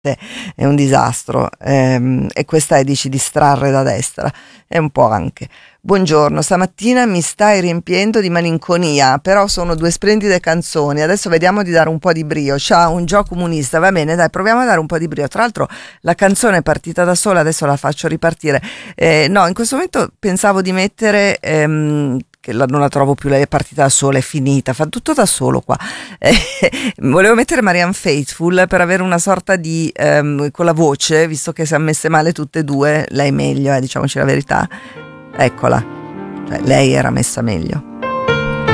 è un disastro, e questa è, dici, distrarre da destra, è un po' anche. Buongiorno, stamattina mi stai riempiendo di malinconia, però sono due splendide canzoni, adesso vediamo di dare un po' di brio. Ciao, un gioco comunista, va bene, dai, proviamo a dare un po' di brio. Tra l'altro la canzone è partita da sola, adesso la faccio ripartire. No, in questo momento pensavo di mettere, che non la trovo più, lei è partita da sola, è finita, fa tutto da solo qua. Volevo mettere Marianne Faithfull per avere una sorta di, con la voce, visto che si è messe male tutte e due, lei meglio, diciamoci la verità. Eccola, cioè lei era messa meglio.